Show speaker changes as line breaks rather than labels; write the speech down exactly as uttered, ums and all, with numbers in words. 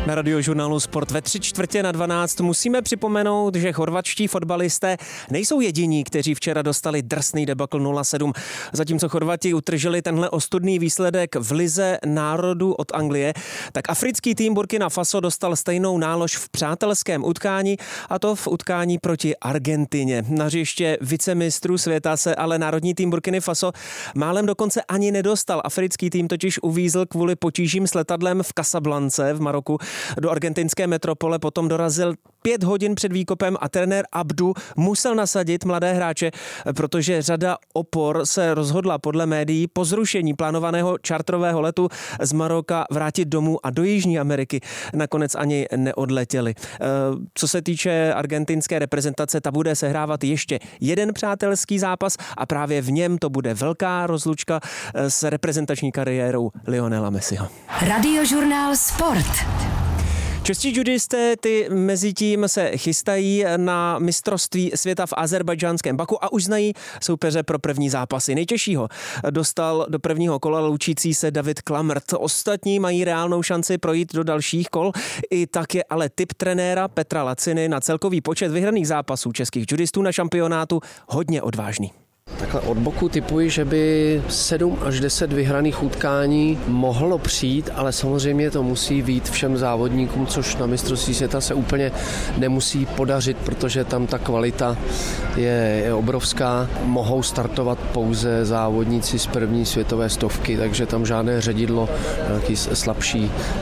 Na Radiožurnálu Sport ve tři čtvrtě na dvanáct musíme připomenout, že chorvatští fotbalisté nejsou jediní, kteří včera dostali drsný debakl nula sedm. Zatímco Chorvati utržili tenhle ostudný výsledek v lize národů od Anglie, tak africký tým Burkina Faso dostal stejnou nálož v přátelském utkání, a to v utkání proti Argentině. Na hřiště vicemistrů světa se ale národní tým Burkiny Faso málem dokonce ani nedostal. Africký tým totiž uvízl kvůli potížím s letadlem v Casablance v Maroku. Do argentinské metropole potom dorazil pět hodin před výkopem a trenér Abdu musel nasadit mladé hráče, protože řada opor se rozhodla podle médií po zrušení plánovaného čartrového letu z Maroka vrátit domů a do Jižní Ameriky nakonec ani neodletěli. Co se týče argentinské reprezentace, ta bude sehrávat ještě jeden přátelský zápas a právě v něm to bude velká rozlučka s reprezentační kariérou Lionela Messiho.
Radiožurnál Sport.
Čeští judisté ty mezi tím se chystají na mistrovství světa v azerbajdžánském Baku a už znají soupeře pro první zápasy. Nejtěžšího dostal do prvního kola loučící se David Klamrt. Ostatní mají reálnou šanci projít do dalších kol. I tak je ale tip trenéra Petra Laciny na celkový počet vyhraných zápasů českých judistů na šampionátu hodně odvážný.
Takhle od boku tipuji, že by sedm až deset vyhraných utkání mohlo přijít, ale samozřejmě to musí vyjít všem závodníkům, což na mistrovství světa se úplně nemusí podařit, protože tam ta kvalita je, je obrovská. Mohou startovat pouze závodníci z první světové stovky, takže tam žádné ředidlo, nějaký slabší